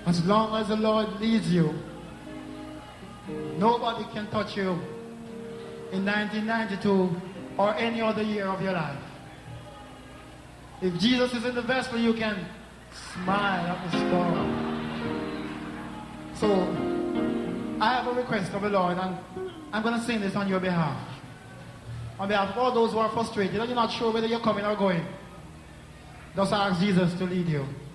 As long as the Lord leads you, nobody can touch you in 1992 or any other year of your life. If Jesus is in the vessel, you can smile at the storm. So, I have a request of the Lord, and I'm going to sing this on your behalf. On behalf of all those who are frustrated and you're not sure whether you're coming or going, just ask Jesus to lead you.